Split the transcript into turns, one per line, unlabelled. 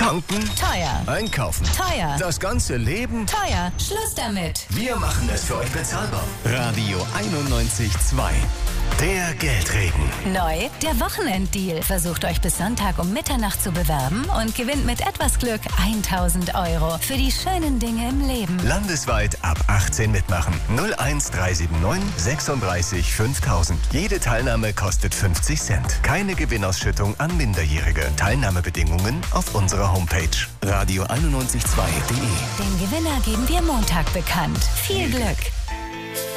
Tanken?
Teuer.
Einkaufen?
Teuer.
Das ganze Leben?
Teuer. Schluss damit.
Wir machen es für euch bezahlbar. Radio 91.2. Der Geldregen.
Neu, der Wochenenddeal. Versucht euch bis Sonntag um Mitternacht zu bewerben und gewinnt mit etwas Glück 1.000 Euro für die schönen Dinge im Leben.
Landesweit ab 18 mitmachen. 01379 36 5000. Jede Teilnahme kostet 50 Cent. Keine Gewinnausschüttung an Minderjährige. Teilnahmebedingungen auf unserer Homepage radio912.de.
Den Gewinner geben wir Montag bekannt. Viel Glück.